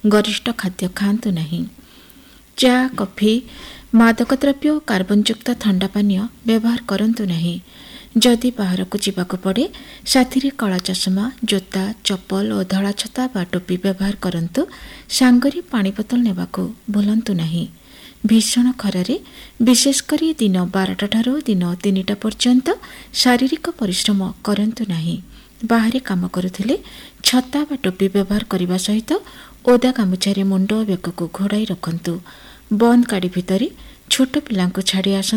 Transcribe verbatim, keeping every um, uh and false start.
गरिष्ठ खाद्य खाआନ୍ତୁ ନାହିଁ। ଚା, କଫି, ମାଦକ ଦ୍ରବ୍ୟ ଓ କାର୍ବନଯୁକ୍ତ ଥଣ୍ଡା ପାନୀୟ ବ୍ୟବହାର କରନ୍ତୁ ନାହିଁ। ଯଦି ବାହାରକୁ ଯିବାକୁ ପଡ଼େ ସାଥିରେ କଳା ଚଷମା, ଜୋତା, ଚପଲ ଓ ଧଳା ଛତା ବା ଟୋପି ବ୍ୟବହାର କରନ୍ତୁ। ସାଙ୍ଗରେ ପାଣି ବୋତଲ ନେବାକୁ ଭୁଲନ୍ତୁ ନାହିଁ। ଭୀଷଣ ଖରାରେ ବିଶେଷ କରି ଦିନ ବାରଟା ଠାରୁ ଦିନ ତିନିଟା ପର୍ଯ୍ୟନ୍ତ ଶାରୀରିକ ପରିଶ୍ରମ କରନ୍ତୁ ନାହିଁ। ବାହାରେ କାମ କରୁଥିଲେ ଛତା ବା ଟୋପି ବ୍ୟବହାର କରିବା ସହିତ ଓଦା ଗାମୁଛାରେ ମୁଣ୍ଡ ଓ ବେକକୁ ଘୋଡ଼ାଇ ରଖନ୍ତୁ। ବନ୍ଦ ଗାଡ଼ି ଭିତରେ ଛୋଟ ପିଲାଙ୍କୁ ଛାଡ଼ି ଆସନ୍ତୁ